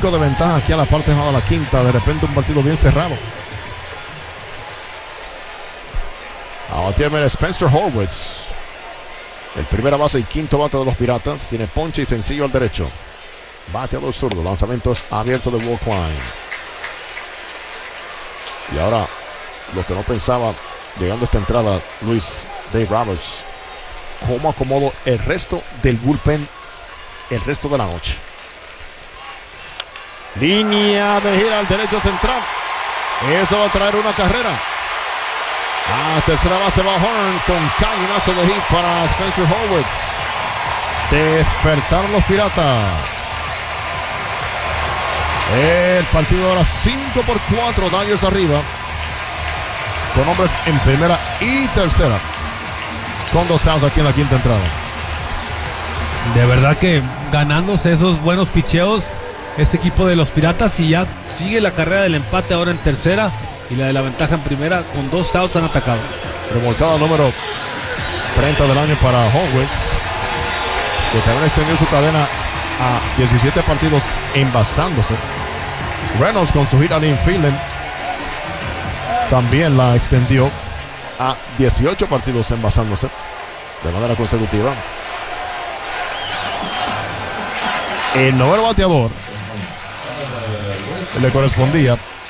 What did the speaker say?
5 de ventaja aquí a la parte baja de la quinta. De repente un partido bien cerrado. Ahora tiene Spencer Horwitz, el primera base y quinto bate de los Piratas. Tiene ponche y sencillo al derecho. Bateador zurdo. Lanzamientos abiertos de Will Klein. Y ahora, lo que no pensaba llegando a esta entrada, Luis Dave Roberts, cómo acomodo el resto del bullpen el resto de la noche. Línea de gira al derecho central. Eso va a traer una carrera. Tercera base va Horn con cañonazo de hit para Spencer Horwitz. Despertaron los Piratas. El partido ahora 5-4, Dodgers arriba, con hombres en primera y tercera, con 2 outs aquí en la quinta entrada. De verdad que ganándose esos buenos picheos este equipo de los Piratas, y ya sigue la carrera del empate ahora en tercera y la de la ventaja en primera. Con 2 outs han atacado. Remolcada número 30 del año para Horwitz, que también extendió su cadena a 17 partidos envasándose. Reynolds con su hit al infield también la extendió a 18 partidos envasándose de manera consecutiva. El noveno bateador le correspondía